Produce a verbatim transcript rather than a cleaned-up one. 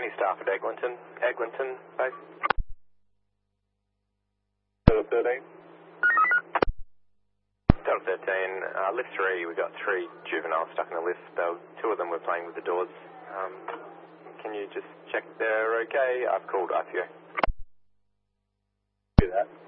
Any staff at Eglinton? Eglinton base? Delta thirteen. Delta thirteen, uh, lift three, we got three juveniles stuck in the lift. They were, two of them were playing with the doors. Um, can you just check they're okay? I've called I P O. Do that.